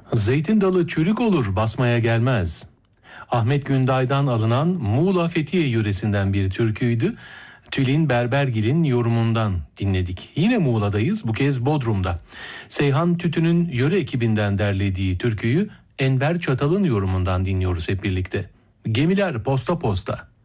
Zeytin dalı çürük olur, basmaya gelmez. Ahmet Günday'dan alınan Muğla Fethiye yöresinden bir türküydü. Tülin Berbergil'in yorumundan dinledik. Yine Muğla'dayız, bu kez Bodrum'da. Seyhan Tütü'nün yöre ekibinden derlediği türküyü Enver Çatal'ın yorumundan dinliyoruz hep birlikte. Gemiler posta posta.